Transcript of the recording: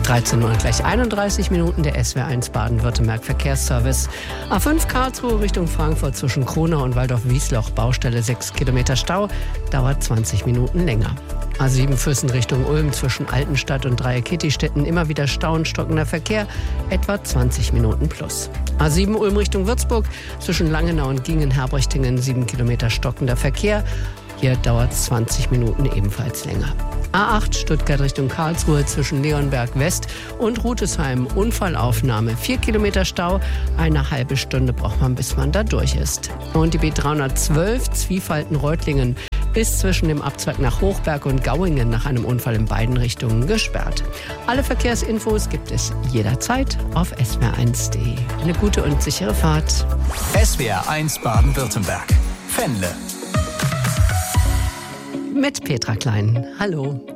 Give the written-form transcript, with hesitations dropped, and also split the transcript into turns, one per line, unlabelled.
13 Uhr gleich 31 Minuten der SWR1 Baden-Württemberg Verkehrsservice. A5 Karlsruhe Richtung Frankfurt zwischen Kronau und Waldorf-Wiesloch, Baustelle 6 Kilometer Stau, dauert 20 Minuten länger. A7 Füssen Richtung Ulm zwischen Altenstadt und Dreieck-Kittistetten immer wieder Stau und stockender Verkehr, etwa 20 Minuten plus. A7 Ulm Richtung Würzburg zwischen Langenau und Gingen-Herbrechtingen 7 Kilometer stockender Verkehr. Hier dauert es 20 Minuten ebenfalls länger. A8 Stuttgart Richtung Karlsruhe zwischen Leonberg West und Rutesheim. Unfallaufnahme. 4 Kilometer Stau. Eine halbe Stunde braucht man, bis man da durch ist. Und die B312 Zwiefalten-Reutlingen ist zwischen dem Abzweig nach Hochberg und Gauingen nach einem Unfall in beiden Richtungen gesperrt. Alle Verkehrsinfos gibt es jederzeit auf swr1.de. Eine gute und sichere Fahrt.
SWR1 Baden-Württemberg. Fennle.
Mit Petra Klein. Hallo.